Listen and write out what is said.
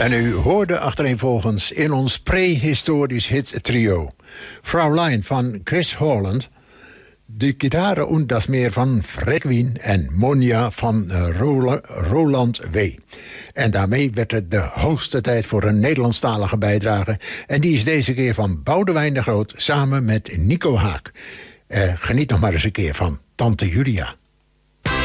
En u hoorde achtereenvolgens in ons prehistorisch hit trio Fraulein van Chris Holland, de gitaren und das Meer van Fred Wien en Monja van Roland W. En daarmee werd het de hoogste tijd voor een Nederlandstalige bijdrage. En die is deze keer van Boudewijn de Groot samen met Nico Haak. Geniet nog maar eens een keer van Tante Julia.